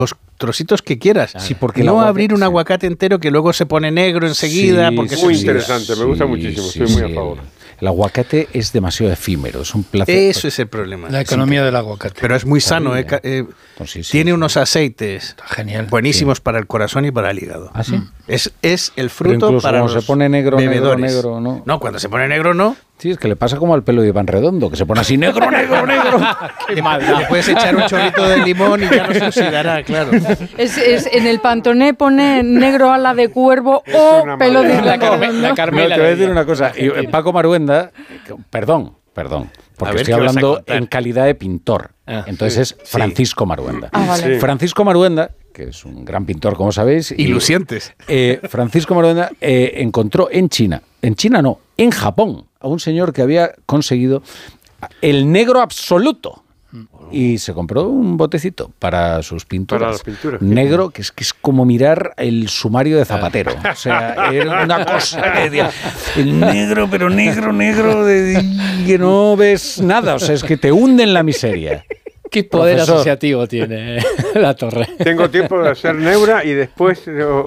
los trocitos que quieras. Sí, porque no abrir un aguacate entero que luego se pone negro enseguida. Sí, porque muy interesante, me gusta muchísimo, estoy muy a favor. El aguacate es demasiado efímero, es un placer. Eso es el problema. La economía del aguacate. Pero es muy sano. Tiene unos aceites buenísimos para el corazón y para el hígado. ¿Ah, sí? Es el fruto para los se pone negro, bebedores. negro, ¿no? No, cuando se pone negro, no. Sí, es que le pasa como al pelo de Iván Redondo, que se pone así negro. Qué maldad. Le puedes echar un chorrito de limón y ya no se oxidará, claro. En el Pantone pone negro ala de cuervo o pelo de Iván Redondo. No, te voy a decir una cosa. Y Paco Maruenda, perdón, porque estoy hablando en calidad de pintor. Entonces es Francisco Maruenda. Vale. Sí. Francisco Maruenda, que es un gran pintor, como sabéis. Y lucientes. Francisco Maruenda encontró en Japón, a un señor que había conseguido el negro absoluto. Y se compró un botecito para sus pinturas. Para las pinturas. Negro, que es como mirar el sumario de Zapatero. O sea, era una cosa que decía, el negro, pero negro, que no ves nada. O sea, es que te hunde en la miseria. ¿Qué poder asociativo tiene la torre? Tengo tiempo de hacer neura y después...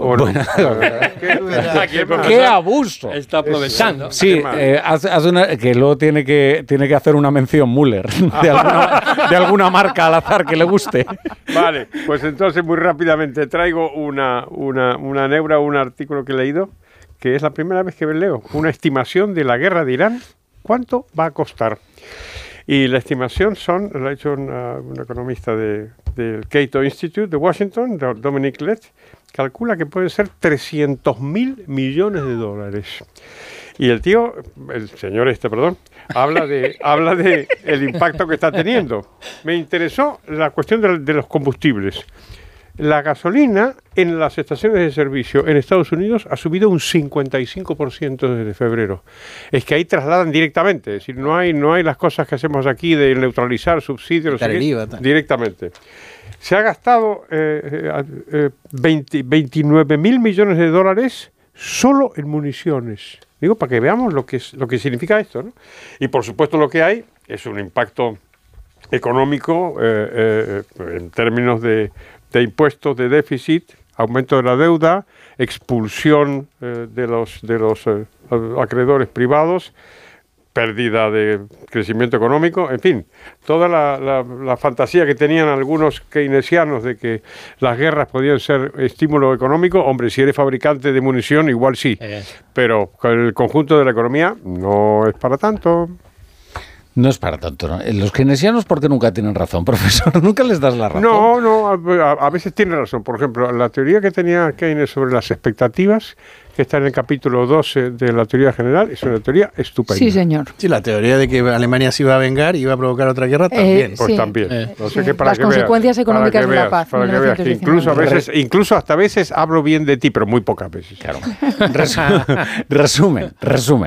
¡Qué abuso! Está aprovechando. Sí, haz una, que luego tiene que hacer una mención Müller de alguna marca al azar que le guste. Vale, pues entonces muy rápidamente traigo una neura, un artículo que he leído, que es la primera vez que leo, una estimación de la guerra de Irán. ¿Cuánto va a costar? Y la estimación lo ha hecho un economista del Cato Institute de Washington, Dominic Lett, calcula que pueden ser 300.000 millones de dólares. Y el señor habla de el impacto que está teniendo. Me interesó la cuestión de los combustibles. La gasolina en las estaciones de servicio en Estados Unidos ha subido un 55% desde febrero. Es que ahí trasladan directamente, es decir, no hay las cosas que hacemos aquí de neutralizar subsidios directamente. Se ha gastado 29.000 millones de dólares solo en municiones. Digo, para que veamos lo que significa esto, ¿no? Y por supuesto lo que hay es un impacto económico en términos de impuestos, de déficit, aumento de la deuda, expulsión de los acreedores privados, pérdida de crecimiento económico, en fin, toda la fantasía que tenían algunos keynesianos de que las guerras podían ser estímulo económico. Hombre, si eres fabricante de munición, igual sí, pero con el conjunto de la economía no es para tanto. No es para tanto, ¿no? Los keynesianos, ¿por qué nunca tienen razón, profesor? Nunca les das la razón. No, a veces tienen razón. Por ejemplo, la teoría que tenía Keynes sobre las expectativas, que está en el capítulo 12 de la teoría general, es una teoría estupenda. Sí, señor. Sí, la teoría de que Alemania se iba a vengar y iba a provocar otra guerra también. Pues también. No sé qué, para las que consecuencias veas, económicas de la paz. Para que veas que incluso hasta a veces hablo bien de ti, pero muy pocas veces. Claro. Resumen.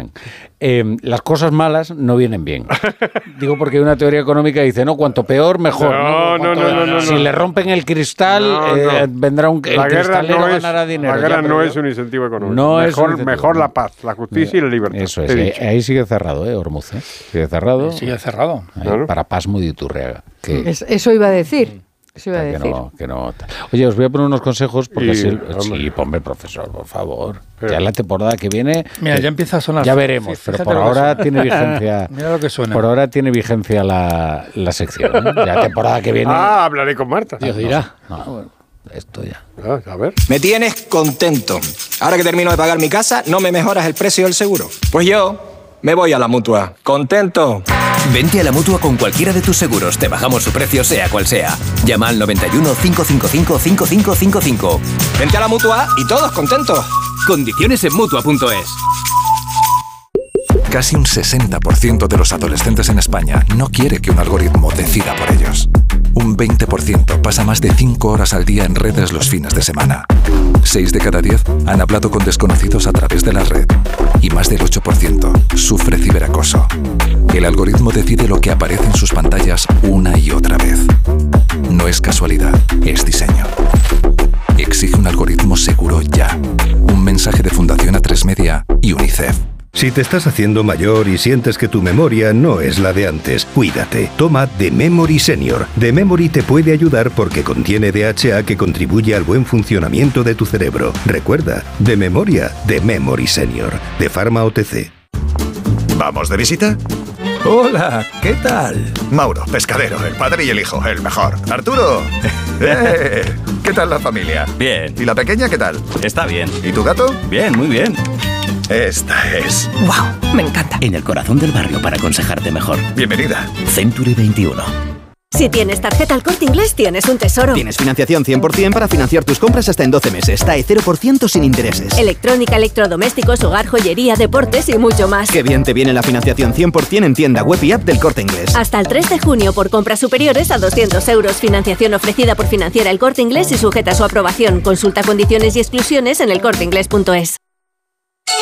Las cosas malas no vienen bien. Digo porque hay una teoría económica que dice, no, cuanto peor, mejor. No. Si le rompen el cristal, vendrá el cristalero ganará dinero. La guerra no es un incentivo económico. Mejor la paz, la justicia y la libertad. Eso es. Ahí sigue cerrado, Ormuz. Sigue cerrado. Claro. Para Pasmo de Iturriaga. Eso iba a decir. Que no. Oye, os voy a poner unos consejos porque sí, ponme, profesor, por favor. Ya la temporada que viene. Mira, ya empieza a sonar. Ya veremos, pero por ahora tiene vigencia. Mira lo que suena. Por ahora tiene vigencia la sección. La temporada que viene. Hablaré con Marta. Dios dirá. Bueno, esto ya. A ver. Me tienes contento. Ahora que termino de pagar mi casa, ¿no me mejoras el precio del seguro? Pues yo me voy a la Mutua. ¡Contento! Vente a la Mutua con cualquiera de tus seguros. Te bajamos su precio, sea cual sea. Llama al 91 555 5555. Vente a la Mutua y todos contentos. Condiciones en Mutua.es. Casi un 60% de los adolescentes en España no quiere que un algoritmo decida por ellos. Un 20% pasa más de 5 horas al día en redes los fines de semana. 6 de cada 10 han hablado con desconocidos a través de la red. Y más del 8% sufre ciberacoso. El algoritmo decide lo que aparece en sus pantallas una y otra vez. No es casualidad, es diseño. Exige un algoritmo seguro ya. Un mensaje de Fundación A3 Media y UNICEF. Si te estás haciendo mayor y sientes que tu memoria no es la de antes, cuídate. Toma The Memory Senior. The Memory te puede ayudar porque contiene DHA que contribuye al buen funcionamiento de tu cerebro. Recuerda, de memoria, The Memory Senior. De Pharma OTC. ¿Vamos de visita? Hola, ¿qué tal? Mauro, pescadero, el padre y el hijo, el mejor. Arturo, ¿qué tal la familia? Bien. ¿Y la pequeña qué tal? Está bien. ¿Y tu gato? Bien, muy bien. Esta es... ¡Wow! Me encanta. En el corazón del barrio para aconsejarte mejor. Bienvenida. Century 21. Si tienes tarjeta El Corte Inglés, tienes un tesoro. Tienes financiación 100% para financiar tus compras hasta en 12 meses. TAE 0% sin intereses. Electrónica, electrodomésticos, hogar, joyería, deportes y mucho más. Qué bien te viene la financiación 100% en tienda web y app del Corte Inglés. Hasta el 3 de junio por compras superiores a 200 euros. Financiación ofrecida por Financiera El Corte Inglés y sujeta a su aprobación. Consulta condiciones y exclusiones en elcorteinglés.es.